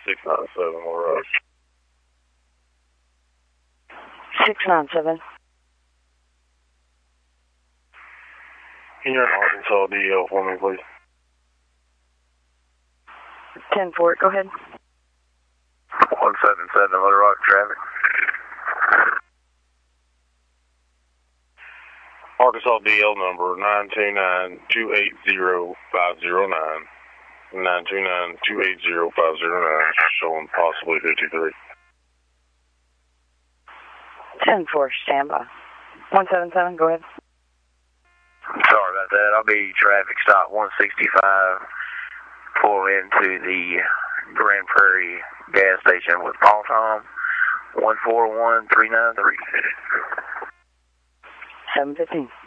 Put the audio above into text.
697, we're up. 697. Can you run Arkansas DL for me, please? 10-4, go ahead. 177, Little Rock traffic. Arkansas DL number 929-280-509. 929-280-509, showing possibly 53. 10-4, stand by. 177, go ahead. Sorry about that. I'll be traffic stop 165. Pull into the Grand Prairie gas station with Paul Tom 141393. 715.